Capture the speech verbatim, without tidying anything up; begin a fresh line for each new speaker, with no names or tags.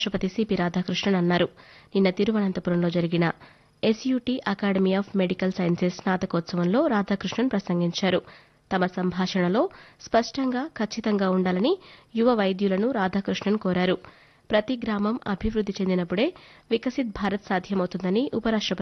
రాష్ట్రపతి సిపి రాధాకృష్ణన్ అన్నారు. నిన్న తిరువనంతపురంలో జరిగిన SUT academy of medical sciences స్నాతకోత్సవంలో Radhakrishnan ప్రసంగించారు. తమ సంభాషణలో స్పష్టంగా ఖచ్చితంగా ఉండాలని యువ వైద్యులను రాధాకృష్ణన్ కోరారు. ప్రతి గ్రామం అభివృద్ది చెందినప్పుడే వికసిత్ భారత్ సాధ్యమవుతుందని ఉపరాష్ట్రపతి